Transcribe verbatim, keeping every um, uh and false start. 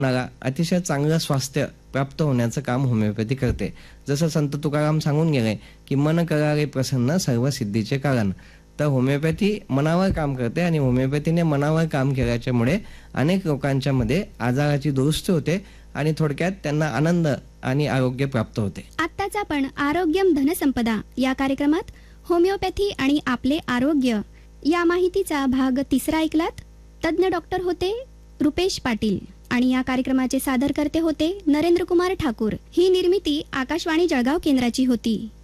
मला अतिशय चांगलं स्वास्थ्य प्राप्त होण्याचं काम होमिओपॅथी करते. जसं संत तुकाराम सांगून गेले की मन करारे प्रसन्न सर्व सिद्धीचे कारण. तर होमिओपॅथी मनावर काम करते आणि होमिओपॅथीने मनावर काम केल्याच्यामुळे अनेक लोकांच्या मध्ये आजाराची दुरुस्ती होते आणि थोडक्यात त्यांना आनंद आणि आरोग्य प्राप्त होते. आत्ताच आपण आरोग्यम धनसंपदा या कार्यक्रमात होमिओपॅथी आणि आपले आरोग्य या माहितीचा भाग तिसरा ऐकलात. तज्ञ डॉक्टर होते रुपेश पाटील आणि या कार्यक्रमाचे सादरकर्ते होते नरेंद्र कुमार ठाकूर. ही निर्मिती आकाशवाणी जळगाव केंद्राची होती.